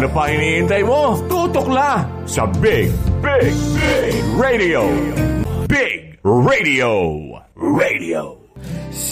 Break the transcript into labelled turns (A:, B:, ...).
A: Ano pa hinihintay mo? Tutok na sa Big Radio. Big Radio.